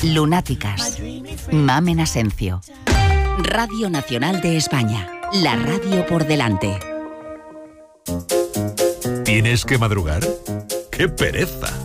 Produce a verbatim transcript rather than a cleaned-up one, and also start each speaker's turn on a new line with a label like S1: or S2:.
S1: Lunáticas. Mamen Asencio. Radio Nacional de España. La radio por delante.
S2: ¿Tienes que madrugar? ¡Qué pereza!